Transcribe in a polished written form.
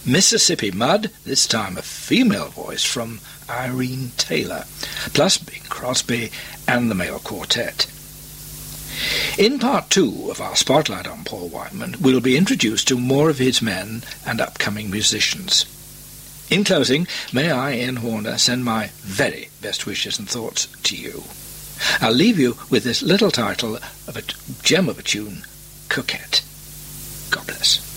Mississippi Mud, this time a female voice from Irene Taylor, plus Bing Crosby and the male quartet. In Part 2 of our spotlight on Paul Whiteman, we'll be introduced to more of his men and upcoming musicians. In closing, may I, Ian Horner, send my very best wishes and thoughts to you. I'll leave you with this little title of a gem of a tune, Coquette. God bless.